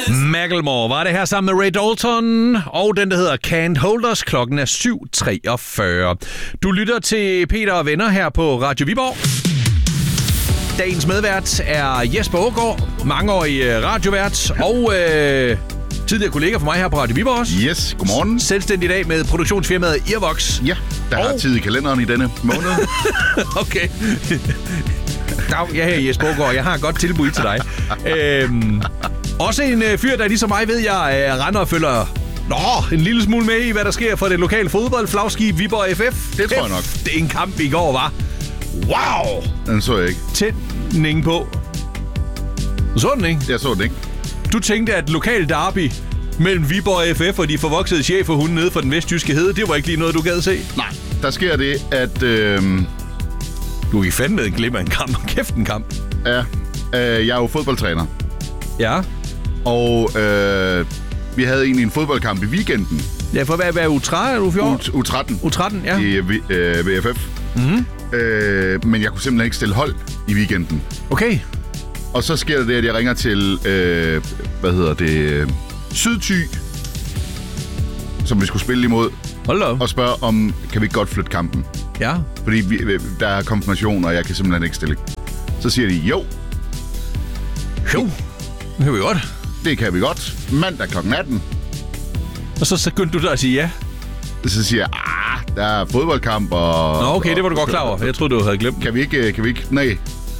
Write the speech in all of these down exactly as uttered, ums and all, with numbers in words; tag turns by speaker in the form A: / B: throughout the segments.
A: Macklemore var det her sammen med Ray Dalton, og den, der hedder Can't Hold Us. Klokken er syv treogfyrre. Du lytter til Peter og Venner her på Radio Viborg. Dagens medvært er Jesper Aagaard, mangeårig radiovært og øh, tidligere kollega for mig her på Radio Viborg også.
B: Yes, godmorgen.
A: Selvstændig dag med produktionsfirmaet Earvox.
B: Ja, der og... har tid i kalenderen i denne måned.
A: Okay. Dag, jeg er Jesper Aagaard, jeg har et godt tilbud til dig. øhm, også en øh, fyr, der ligesom mig ved, jeg øh, render og følger Nå, en lille smule med i, hvad der sker for det lokale fodboldflagskib Viborg F F.
B: Det tror jeg nok.
A: Det er en kamp i går, var. Wow!
B: Den så jeg ikke.
A: Tændning på. Du så den ikke?
B: Jeg så den ikke.
A: Du tænkte, at lokal derby mellem Viborg F F og de forvoksede cheferhunde nede for den vestjyske hede, det var ikke lige noget, du gad se?
B: Nej, der sker det, at... Øh...
A: Du gik fandme med en glip af en kamp. Kæft en kamp.
B: Ja, øh, jeg er jo fodboldtræner.
A: Ja.
B: Og øh, vi havde egentlig en fodboldkamp i weekenden.
A: Ja, for hvad, hvad er U tretten? Er du fjorten?
B: U tretten.
A: U tretten, ja.
B: I øh, V F F.
A: Mhm.
B: Øh, men jeg kunne simpelthen ikke stille hold i weekenden.
A: Okay.
B: Og så sker det det, at jeg ringer til, øh, hvad hedder det, Sydthy, som vi skulle spille imod.
A: Hold da op.
B: Og spørger, om kan vi godt flytte kampen?
A: Ja.
B: Fordi vi, der er konfirmation, og jeg kan simpelthen ikke stille. Så siger de, jo.
A: Jo, det kan vi godt.
B: Det kan vi godt. Mandag klokken atten.
A: Og så begyndte du der at sige ja.
B: Så siger jeg, ah, der er fodboldkamp, og...
A: Nå, okay,
B: og,
A: det var du godt klar over. Jeg troede, du havde glemt.
B: Kan vi ikke, kan vi ikke, nej.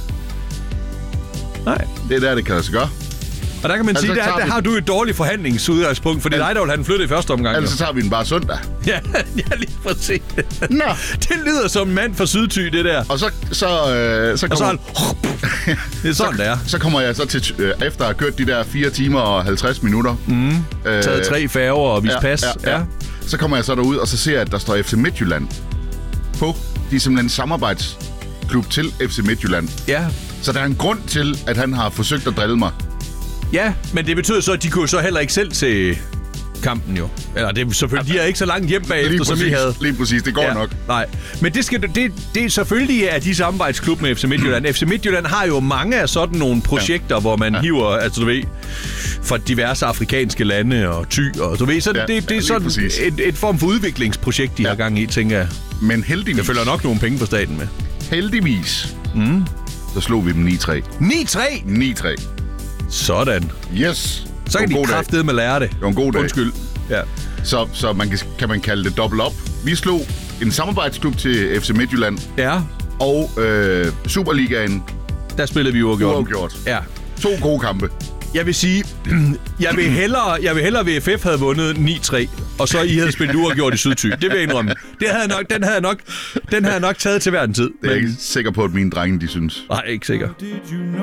A: Nej.
B: Det er der, det kan lade sig gøre.
A: Og der kan man
B: altså,
A: sige, der, der vi... har du et dårligt forhandlingsudgangspunkt, for det er dig, der vil have den flyttet i første omgang.
B: Altså, så tager vi den bare søndag.
A: Ja, ja, lige præcis.
B: Nå.
A: Det lyder som en mand fra Sydthy, det der.
B: Og så, så, øh, så kommer...
A: Og så det er sådan,
B: så,
A: det er.
B: Så kommer jeg så til, øh, efter at have kørt de der fire timer og halvtreds minutter.
A: Mm. Øh, Taget tre færger og vist
B: ja,
A: pas.
B: Ja, ja. Ja. Så kommer jeg så derud, og så ser jeg, at der står F C Midtjylland på. De er simpelthen en samarbejdsklub til F C Midtjylland.
A: Ja.
B: Så der er en grund til, at han har forsøgt at drille mig.
A: Ja, men det betyder så, at de kunne så heller ikke selv til kampen jo. Eller det er selvfølgelig, de er ikke så langt hjem bagefter, som vi havde.
B: Lige præcis, det går
A: ja,
B: nok.
A: Nej, men det, skal, det, det er selvfølgelig af de samarbejdsklub med F C Midtjylland. F C Midtjylland har jo mange af sådan nogle projekter, ja. hvor man ja. hiver, altså du ved, fra diverse afrikanske lande og Thy, og du ved, så ja, det, det er sådan et, et form for udviklingsprojekt, de ja. har gang i, tænker jeg.
B: Men heldigvis...
A: Der følger nok nogle penge fra staten med.
B: Heldigvis,
A: mm.
B: så slog vi dem ni tre.
A: ni tre?
B: ni tre.
A: Sådan.
B: Yes.
A: Så kan de kraftedeme lære det.
B: Det var en god dag.
A: Undskyld. Ja.
B: Så, så man kan, kan man kalde det dobbelt op. Vi slog en samarbejdsklub til F C Midtjylland.
A: Ja.
B: Og øh, Superligaen.
A: Der spillede vi uafgjort.
B: Uafgjort.
A: Ja.
B: To gode kampe.
A: Jeg vil sige, jeg vil hellere, jeg vil hellere V F F havde vundet ni tre, og så I havde spillet uafgjort i Sydthy. Det vil jeg indrømme. Det havde nok, den havde nok, den havde nok taget til hver en tid.
B: Det er jeg men... ikke sikker på, at mine drenge, de synes.
A: Nej, ikke sikker.